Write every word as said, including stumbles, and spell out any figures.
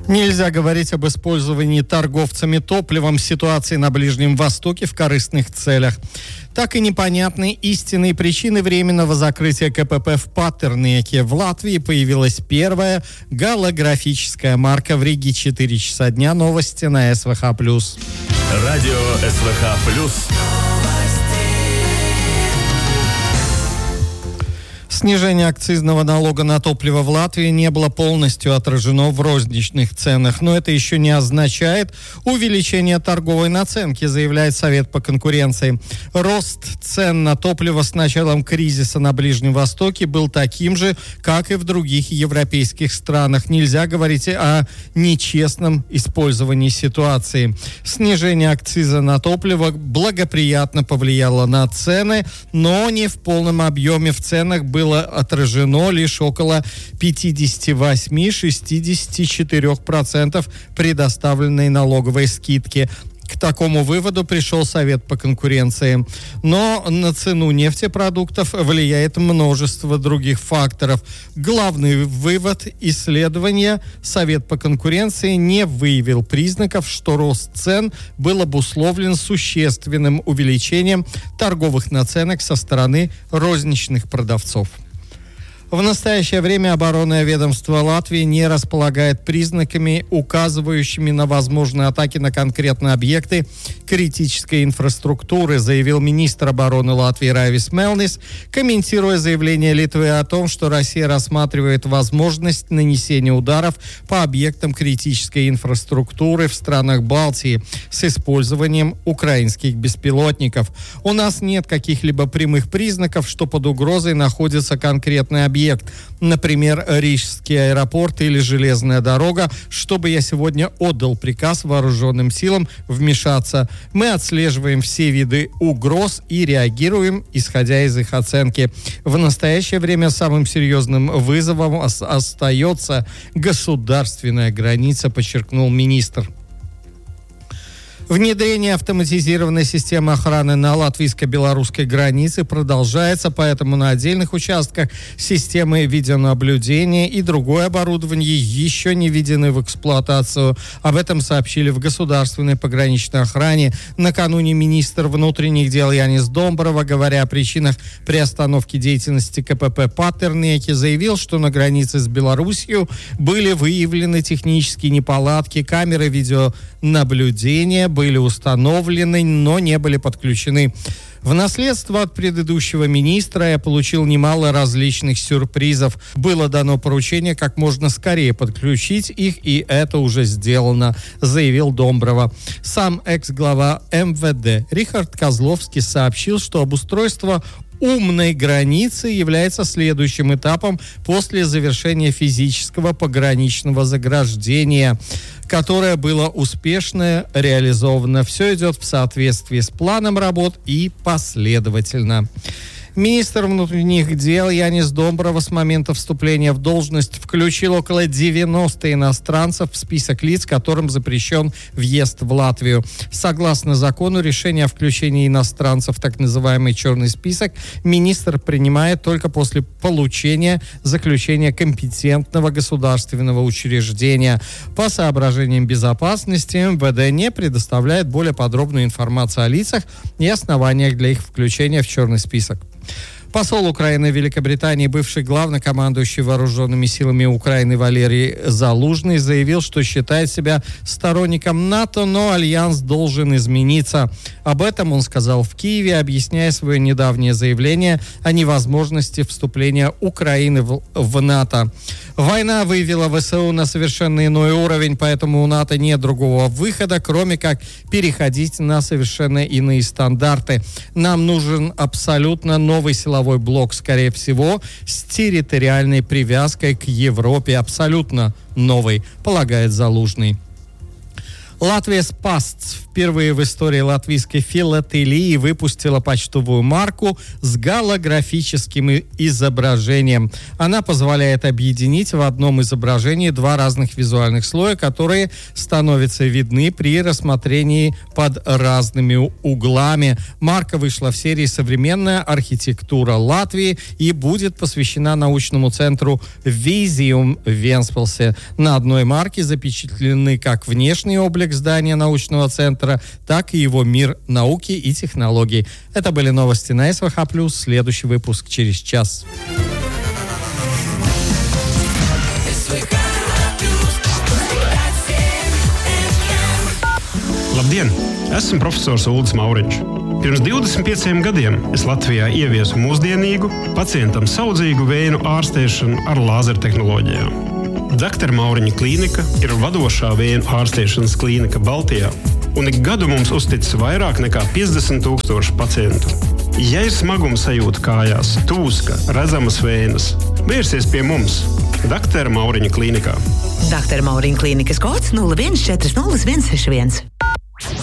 Нельзя говорить об использовании торговцами топливом ситуации на Ближнем Востоке в корыстных целях. Так и непонятны истинные причины временного закрытия КПП в Паттернеке. В Латвии появилась первая голографическая марка в Риге. четыре часа дня. Новости на СВХ+. Радио СВХ+. Снижение акцизного налога на топливо в Латвии не было полностью отражено в розничных ценах, но это еще не означает увеличение торговой наценки, заявляет Совет по конкуренции. Рост цен на топливо с началом кризиса на Ближнем Востоке был таким же, как и в других европейских странах. Нельзя говорить о нечестном использовании ситуации. Снижение акциза на топливо благоприятно повлияло на цены, но не в полном объеме. В ценах было отражено лишь около пятьдесят восемь - шестьдесят четыре процента предоставленной налоговой скидки. К такому выводу пришел Совет по конкуренции. Но на цену нефтепродуктов влияет множество других факторов. Главный вывод исследования: Совет по конкуренции не выявил признаков, что рост цен был обусловлен существенным увеличением торговых наценок со стороны розничных продавцов. В настоящее время оборонное ведомство Латвии не располагает признаками, указывающими на возможные атаки на конкретные объекты критической инфраструктуры, заявил министр обороны Латвии Райвис Мелнис, комментируя заявление Литвы о том, что Россия рассматривает возможность нанесения ударов по объектам критической инфраструктуры в странах Балтии с использованием украинских беспилотников. У нас нет каких-либо прямых признаков, что под угрозой находится конкретный объект. Объект, например, Рижский аэропорт или железная дорога, чтобы я сегодня отдал приказ вооруженным силам вмешаться. Мы отслеживаем все виды угроз и реагируем, исходя из их оценки. В настоящее время самым серьезным вызовом остается государственная граница, подчеркнул министр. Внедрение автоматизированной системы охраны на латвийско-белорусской границе продолжается, поэтому на отдельных участках системы видеонаблюдения и другое оборудование еще не введены в эксплуатацию. Об этом сообщили в Государственной пограничной охране. Накануне министр внутренних дел Янис Домброва, говоря о причинах приостановки деятельности КПП Паттернеке, заявил, что на границе с Белоруссией были выявлены технические неполадки, камеры видеонаблюдения были установлены, но не были подключены. В наследство от предыдущего министра я получил немало различных сюрпризов. Было дано поручение как можно скорее подключить их, и это уже сделано, заявил Домброва. Сам экс-глава эм вэ дэ Рихард Козловский сообщил, что обустройство умной границы является следующим этапом после завершения физического пограничного заграждения, которое было успешно реализовано. Все идет в соответствии с планом работ и последовательно. Министр внутренних дел Янис Домброва с момента вступления в должность включил около девяноста иностранцев в список лиц, которым запрещен въезд в Латвию. Согласно закону, решение о включении иностранцев в так называемый черный список министр принимает только после получения заключения компетентного государственного учреждения. По соображениям безопасности эм вэ дэ не предоставляет более подробную информацию о лицах и основаниях для их включения в черный список. Посол Украины в Великобритании, бывший главнокомандующий вооруженными силами Украины Валерий Залужный, заявил, что считает себя сторонником НАТО, но альянс должен измениться. Об этом он сказал в Киеве, объясняя свое недавнее заявление о невозможности вступления Украины в, в НАТО. Война вывела вэ эс у на совершенно иной уровень, поэтому у НАТО нет другого выхода, кроме как переходить на совершенно иные стандарты. Нам нужен абсолютно новый силовой блок, скорее всего, с территориальной привязкой к Европе, абсолютно новый, полагает Залужный. Латвия Спастс впервые в истории латвийской филателии выпустила почтовую марку с голографическим изображением. Она позволяет объединить в одном изображении два разных визуальных слоя, которые становятся видны при рассмотрении под разными углами. Марка вышла в серии «Современная архитектура Латвии» и будет посвящена научному центру «Визиум» в Венспилсе. На одной марке запечатлены как внешний облик здания научного центра, так и его мир науки и технологий. Это были новости на СВХ+. Следующий выпуск через час. Labdien! Esmu profesors Uldis Mauriņš. Pirms divdesmit pieciem gadiem es Latvijā ieviesu mūsdienīgu, pacientam saudzīgu vēju ārstēšanu ar lāzertehnoloģijām. Doktora Mauriņa klīnika ir vadošā vēju ārstēšanas klīnika Baltijā, un ik gadu mums uzticis vairāk nekā piecdesmit tūkstoši pacientu. Ja ir smaguma sajūta kājās, tūska, redzamas vējas, vērsies pie mums, Doktora Mauriņa klīnikā. Doktora Mauriņa klīnikas kods nulle viens četri nulle viens seši viens.